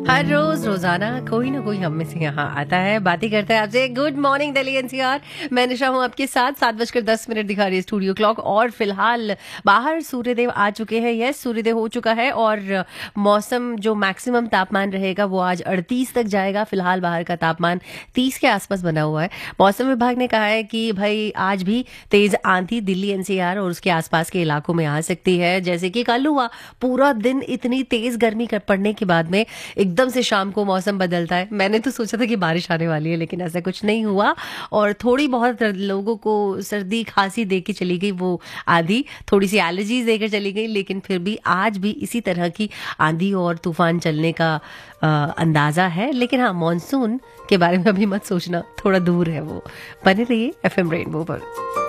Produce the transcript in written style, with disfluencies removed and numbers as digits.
हर रोज रोजाना कोई ना कोई हम में से यहाँ आता है, बातें करता है आपसे। गुड मॉर्निंग दिल्ली एनसीआर, मैं निशा हूँ आपके साथ। 7:10 दिखा रही है स्टूडियो क्लॉक और फिलहाल बाहर सूर्यदेव आ चुके हैं। यस, सूर्योदय हो चुका है और मौसम जो मैक्सिमम तापमान रहेगा वो आज 38 तक जाएगा। फिलहाल बाहर का तापमान 30 के आसपास बना हुआ है। मौसम विभाग ने कहा है कि भाई आज भी तेज आंधी दिल्ली एनसीआर और उसके आसपास के इलाकों में आ सकती है, जैसे कि कल हुआ। पूरा दिन इतनी तेज गर्मी पड़ने के बाद में एकदम से शाम को मौसम बदलता है। मैंने तो सोचा था कि बारिश आने वाली है, लेकिन ऐसा कुछ नहीं हुआ और थोड़ी बहुत लोगों को सर्दी खांसी दे के चली गई वो आंधी, थोड़ी सी एलर्जीज देकर चली गई। लेकिन फिर भी आज भी इसी तरह की आंधी और तूफान चलने का अंदाजा है। लेकिन हाँ, मॉनसून के बारे में अभी मत सोचना, थोड़ा दूर है वो। बने रहिए एफएम रेनबो पर।